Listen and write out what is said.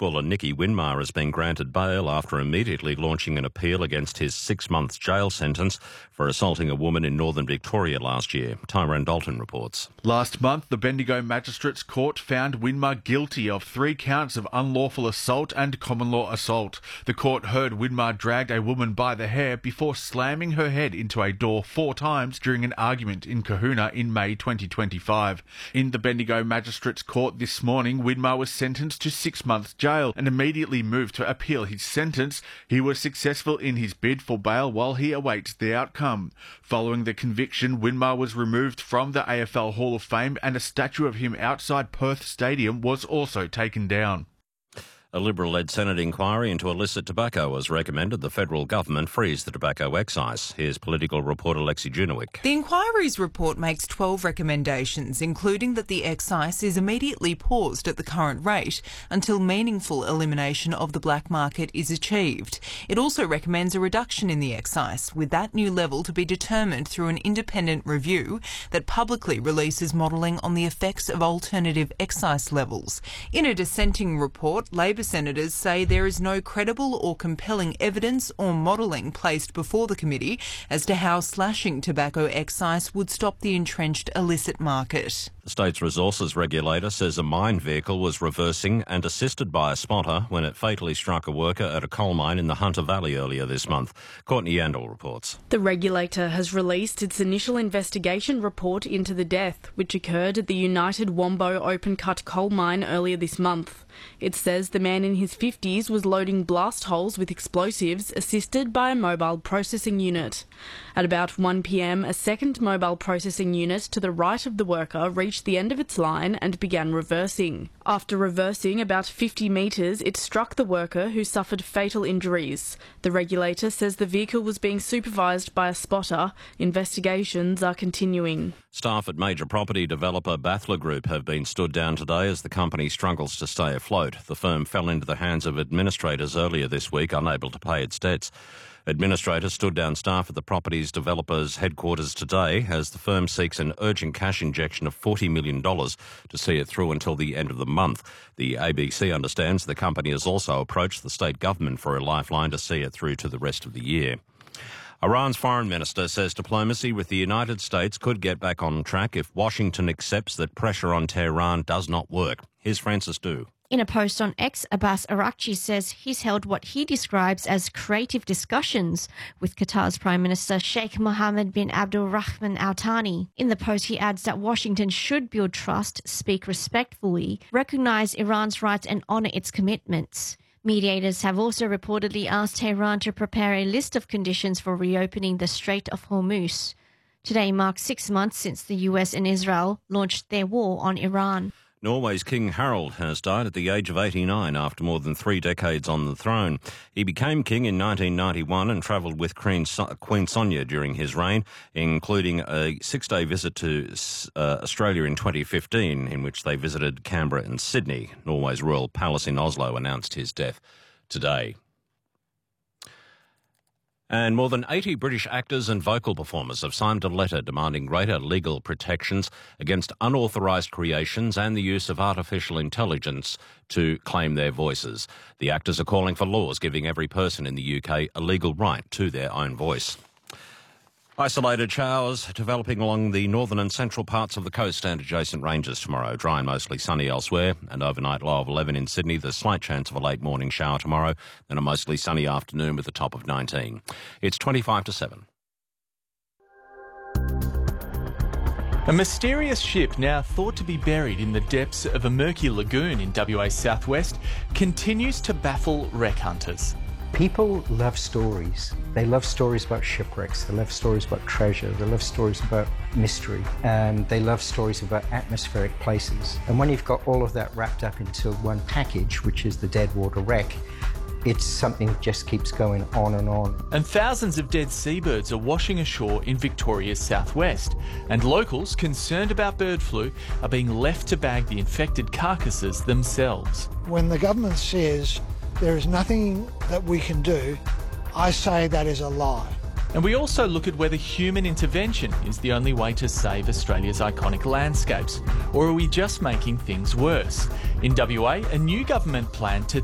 footballer Nicky Winmar has been granted bail after immediately launching an appeal against his 6-month jail sentence for assaulting a woman in northern Victoria last year. Tyrone Dalton reports. Last month, the Bendigo Magistrates Court found Winmar guilty of 3 counts of unlawful assault and common law assault. The court heard Winmar dragged a woman by the hair before slamming her head into a door 4 times during an argument in Kahuna in May 2025. In the Bendigo Magistrates Court this morning, Winmar was sentenced to 6 months jail and immediately moved to appeal his sentence. He was successful in his bid for bail while he awaits the outcome. Following the conviction, Winmar was removed from the AFL Hall of Fame and a statue of him outside Perth Stadium was also taken down. A Liberal-led Senate inquiry into illicit tobacco has recommended the federal government freeze the tobacco excise. Here's political reporter Lexi Junowick. The inquiry's report makes 12 recommendations, including that the excise is immediately paused at the current rate until meaningful elimination of the black market is achieved. It also recommends a reduction in the excise, with that new level to be determined through an independent review that publicly releases modelling on the effects of alternative excise levels. In a dissenting report, Labor senators say there is no credible or compelling evidence or modelling placed before the committee as to how slashing tobacco excise would stop the entrenched illicit market. The state's resources regulator says a mine vehicle was reversing and assisted by a spotter when it fatally struck a worker at a coal mine in the Hunter Valley earlier this month. Courtney Yandel reports. The regulator has released its initial investigation report into the death, which occurred at the United Wombo open-cut coal mine earlier this month. It says the man in his 50s was loading blast holes with explosives assisted by a mobile processing unit. At about 1 p.m, a second mobile processing unit to the right of the worker reached the end of its line and began reversing. After reversing about 50 metres, it struck the worker, who suffered fatal injuries. The regulator says the vehicle was being supervised by a spotter. Investigations are continuing. Staff at major property developer Bathler Group have been stood down today as the company struggles to stay afloat. The firm fell into the hands of administrators earlier this week, unable to pay its debts. Administrators stood down staff at the property's developer's headquarters today as the firm seeks an urgent cash injection of $40 million to see it through until the end of the month. The ABC understands the company has also approached the state government for a lifeline to see it through to the rest of the year. Iran's foreign minister says diplomacy with the United States could get back on track if Washington accepts that pressure on Tehran does not work. Here's Francis Du. In a post on X, Abbas Araghchi says he's held what he describes as creative discussions with Qatar's Prime Minister Sheikh Mohammed bin Abdul Rahman Al Thani. In the post, he adds that Washington should build trust, speak respectfully, recognise Iran's rights and honour its commitments. Mediators have also reportedly asked Tehran to prepare a list of conditions for reopening the Strait of Hormuz. Today marks 6 months since the US and Israel launched their war on Iran. Norway's King Harald has died at the age of 89 after more than 3 decades on the throne. He became king in 1991 and travelled with Queen Sonja during his reign, including a 6-day visit to Australia in 2015, in which they visited Canberra and Sydney. Norway's royal palace in Oslo announced his death today. And more than 80 British actors and vocal performers have signed a letter demanding greater legal protections against unauthorised creations and the use of artificial intelligence to claim their voices. The actors are calling for laws giving every person in the UK a legal right to their own voice. Isolated showers developing along the northern and central parts of the coast and adjacent ranges tomorrow. Dry and mostly sunny elsewhere. And overnight low of 11 in Sydney. There's slight chance of a late morning shower tomorrow. Then a mostly sunny afternoon with a top of 19. It's 25 to 7. A mysterious ship now thought to be buried in the depths of a murky lagoon in WA's southwest continues to baffle wreck hunters. People love stories. They love stories about shipwrecks. They love stories about treasure. They love stories about mystery. And they love stories about atmospheric places. And when you've got all of that wrapped up into one package, which is the Deadwater Wreck, it's something that just keeps going on and on. And thousands of dead seabirds are washing ashore in Victoria's southwest. And locals concerned about bird flu are being left to bag the infected carcasses themselves. When the government says there is nothing that we can do, I say that is a lie. And we also look at whether human intervention is the only way to save Australia's iconic landscapes, or are we just making things worse? In WA, a new government plan to